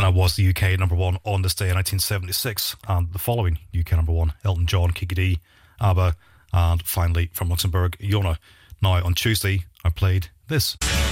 I was the UK number one on this day in 1976, and the following UK number one, Elton John, Kiki D, ABBA, and finally from Luxembourg, Yona. Now on Tuesday I played this.